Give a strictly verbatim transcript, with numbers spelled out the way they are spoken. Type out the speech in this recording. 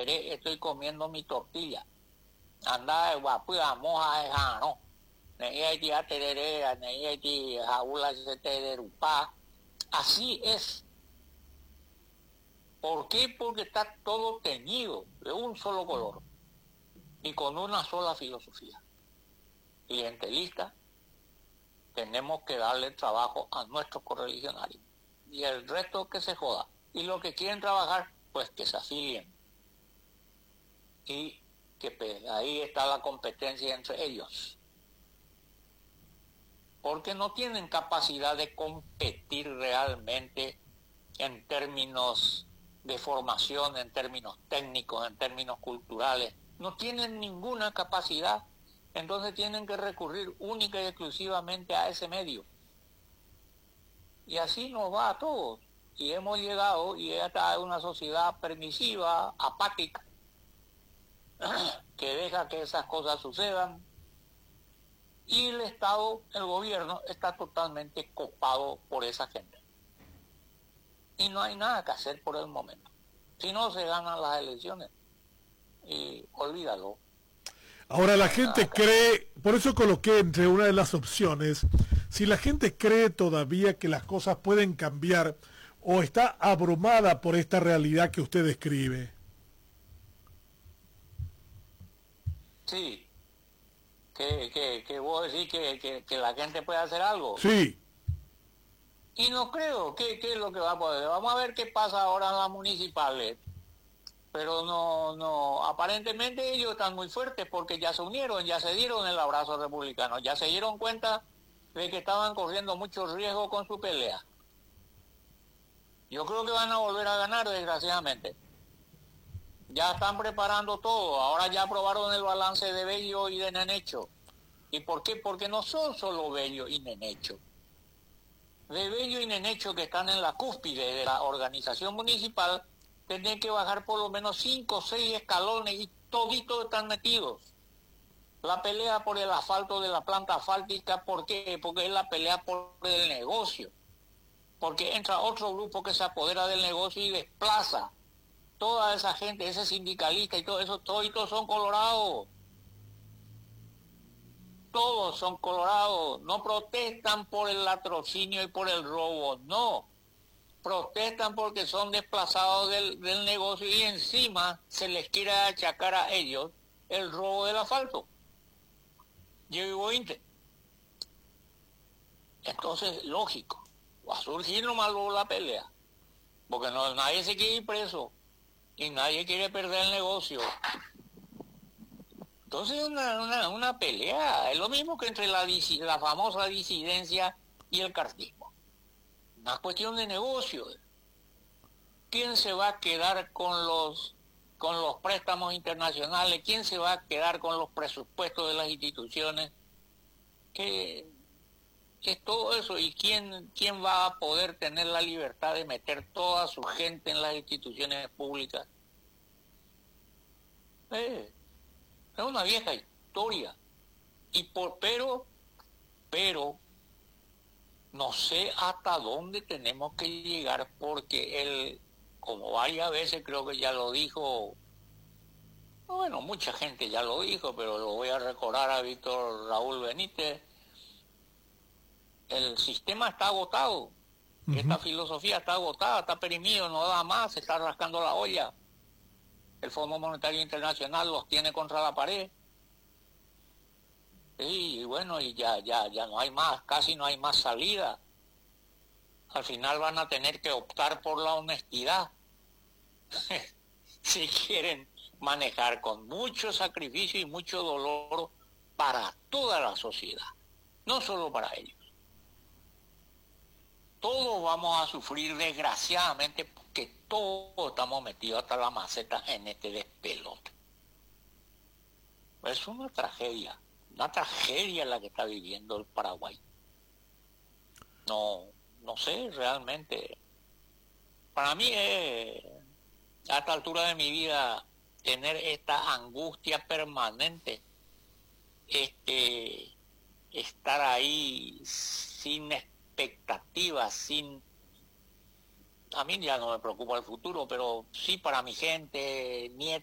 tereré, estoy comiendo mi tortilla. Anda de guapura, moja de jano. Neí a tereré, neí a jaula se tererupá. Así es. ¿Por qué? Porque está todo teñido de un solo color y con una sola filosofía. Clientelista, tenemos que darle trabajo a nuestros correligionarios. Y el resto que se joda. Y los que quieren trabajar, pues que se afilien. Y que pues, ahí está la competencia entre ellos. Porque no tienen capacidad de competir realmente en términos de formación, en términos técnicos, en términos culturales. No tienen ninguna capacidad. Entonces tienen que recurrir única y exclusivamente a ese medio. Y así nos va a todos. Y hemos llegado, y esta es una sociedad permisiva, apática, que deja que esas cosas sucedan. Y el Estado, el gobierno, está totalmente copado por esa gente. Y no hay nada que hacer por el momento. Si no se ganan las elecciones, y olvídalo. Ahora la gente cree, por eso coloqué entre una de las opciones, si la gente cree todavía que las cosas pueden cambiar o está abrumada por esta realidad que usted describe. Sí, que, que, que vos decís que, que, que la gente puede hacer algo. Sí. Y no creo, ¿qué, qué es lo que va a poder? Vamos a ver qué pasa ahora en las municipales. Pero no, no, aparentemente ellos están muy fuertes porque ya se unieron, ya se dieron el abrazo republicano, ya se dieron cuenta de que estaban corriendo mucho riesgo con su pelea. Yo creo que van a volver a ganar, desgraciadamente. Ya están preparando todo, ahora ya aprobaron el balance de Bello y de Nenecho. ¿Y por qué? Porque no son solo Bello y Nenecho. De Bello y Nenecho, que están en la cúspide de la organización municipal, tienen que bajar por lo menos cinco o seis escalones y toditos están metidos. La pelea por el asfalto de la planta asfáltica, ¿por qué? Porque es la pelea por el negocio. Porque entra otro grupo que se apodera del negocio y desplaza toda esa gente, ese sindicalista y todo eso, toditos son colorados. Todos son colorados. No protestan por el latrocinio y por el robo, no. Protestan porque son desplazados del, del negocio y encima se les quiere achacar a ellos el robo del asfalto. Yo vivo Inte. Entonces, lógico, va a surgir nomás luego la pelea, porque no, nadie se quiere ir preso y nadie quiere perder el negocio. Entonces es una, una, una pelea, es lo mismo que entre la, la famosa disidencia y el cartismo. Una cuestión de negocio. ¿Quién se va a quedar con los con los préstamos internacionales? ¿Quién se va a quedar con los presupuestos de las instituciones? ¿Qué es todo eso? ¿Y quién quién va a poder tener la libertad de meter toda su gente en las instituciones públicas? Eh, es una vieja historia. Y por pero pero no sé hasta dónde tenemos que llegar, porque él, como varias veces creo que ya lo dijo, bueno, mucha gente ya lo dijo, pero lo voy a recordar a Víctor Raúl Benítez, el sistema está agotado, uh-huh. Esta filosofía está agotada, está perimido, no da más, se está rascando la olla. El Fondo Monetario Internacional los tiene contra la pared. Y bueno, y ya, ya, ya no hay más, casi no hay más salida. Al final van a tener que optar por la honestidad. Si quieren manejar con mucho sacrificio y mucho dolor para toda la sociedad, no solo para ellos. Todos vamos a sufrir desgraciadamente porque todos estamos metidos hasta la maceta en este despelote. Es una tragedia. Una tragedia la que está viviendo el Paraguay. No, no sé, realmente. Para mí es, a esta altura de mi vida, tener esta angustia permanente, este, estar ahí sin expectativas, sin... A mí ya no me preocupa el futuro, pero sí para mi gente, nietos,